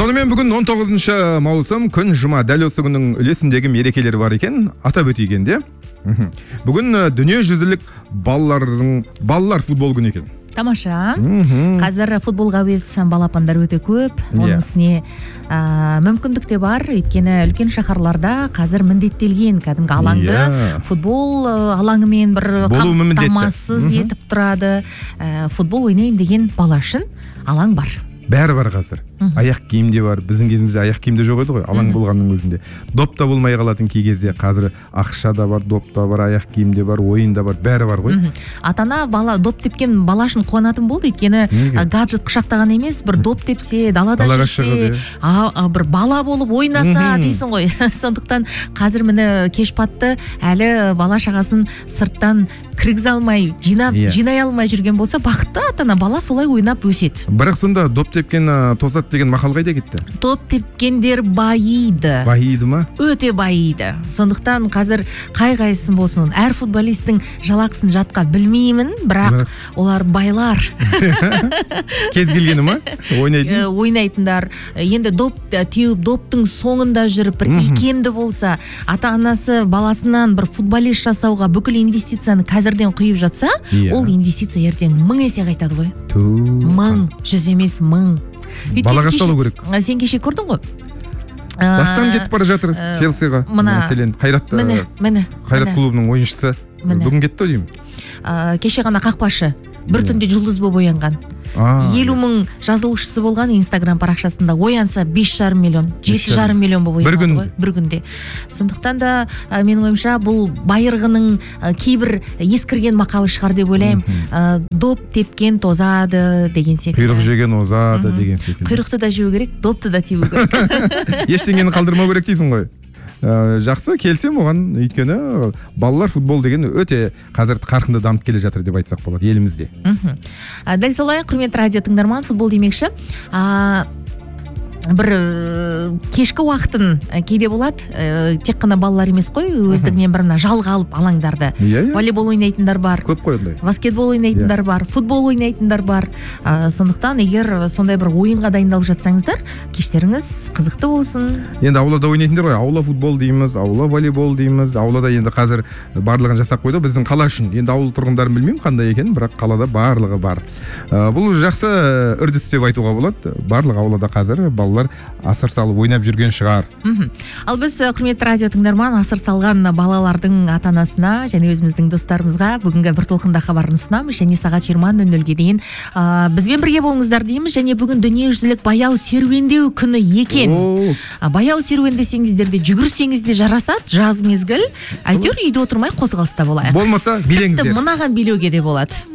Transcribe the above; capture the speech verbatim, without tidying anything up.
Сонымен бүгін он тоғызыншы маусым күн жұма, дәл осы күннің үлесіндегі мерекелер бар екен, атап өтейгенде. Бүгін дүниежүзілік балалардың балалар футбол күні екен. Тамаша. Қазір футболға әуес балапандар өте көп. Оның үстіне мүмкіндік те бар. Өйткені үлкен шаһарларда қазір міндеттелген кәдімгі алаңды футбол алаңымен бір қамтамасыз етіп тұрады. Футбол ойнайын деген бала үшін алаң бар. Бәрі бар қазір. Аяқ киім де бар. Біздің кезімізде аяқ киім де жоқ еді ғой, алаң болғанның өзінде. Доп та болмай қалатын кей кезде. Қазір ақша да бар, доп та бар, аяқ киім де бар, ойын да бар, бәрі бар ғой. Ата-ана бала доп тепкен бала үшін қуанатын болды, өйткені гаджет құшақтаған емес, бір доп тепсе, далада жүрсе, бір бала болып ойнаса дейсің ғой. Сондықтан қазір міне кеш батты, әлі бала шағасын сырттан кіргізе алмай, жинай алмай жүрген болса, бақытты ата-ана бала солай ойнап өседі. Бірақ сонда доп тепкен тосат деген мақал қайда кетті? Доп тепкендер байиды. Байиды ма? Өте байиды. Сондықтан қазір қай-қайсың болсын, әр футболисттің жалақысын жатқа білмеймін, бірақ олар байлар. Кез келгені ма? Ойнайтын? Ойнайтындар. Енді доп теуіп, доптың соңында жүріп, бір икемді болса, ата-анасы баласынан бір футболист жасауға бүкіл инвестицияны қазірден құйып жатса, ол инвестиция ертең мың есе қайтады ғой. Мың, жүз емес мың. Балаға салу керек. Сен кеше көрдің ғой? Бастан кетіп бара жатыр Челсиға. Мәселен, Қайрат Қайрат клубының ойыншысы бүгін кетті деймін. Кеше ғана қақпашы бір түнде жұлдыз болып оянған. елу мың жазылушысы болған Инстаграм парақшасында оянса бес жарым миллион, жеті жарым миллион болып оянады ғой бір күнде. Сондықтан да менің ойымша бұл байырғының кейбір ескірген мақалы шығар деп ойлаймын. Доп тепкен тозады деген секілді. Құйрық жеген озады деген секілді. Құйрықты да жеу керек, допты да тебу керек. Ештеңені қалдырмау керек дейсің ғой. Жақсы, келсем оған, өйткені балалар футбол деген өте қазір қарқынды дамып келе жатыр деп айтсақ болады елімізде. Дәл солай, құрметті радио тыңдарман, футбол демекші бір кешкі уақытын кейде болады, тек қана балалар емес қой, өздігінен біріне жалға алып алаңдарды. Волейбол ойнайтындар бар, көп қой ондай. Баскетбол ойнайтындар бар, футбол ойнайтындар бар. Сондықтан егер сондай бір ойынға дайындалып жатсаңыздар, кештеріңіз қызықты болсын. Енді аулада ойнайтындар ғой, аула футбол дейміз, аула волейбол дейміз. Аулада енді қазір барлығын жасап қойды, біздің қала үшін. Енді ауыл тұрғындарын білмеймін қандай екен, бірақ қалада барлығы бар. Бұл жақсы үрдіс деп айтуға болады. Барлық аулада қазір балалар асыр салып ойнап жүрген шығар. Ал біз, құрметті радио тыңдарман, асыр салған балалардың ата-анасына және өзіміздің достарымызға бүгінгі бір толқында хабарын ұсынамыз, және сағат жиырма нөл нөлге дейін бізбен бірге болыңыздар дейміз. Және бүгін дүниежүзілік баяу серуендеу күні екен. Баяу серуендесеңіздер де, жүгірсеңіз де жарасады, жаз мезгіл. Әйтеуір үйде отырмай қозғалыста болайық. Болмаса билеңіздер. Мынаған билеуге де болады.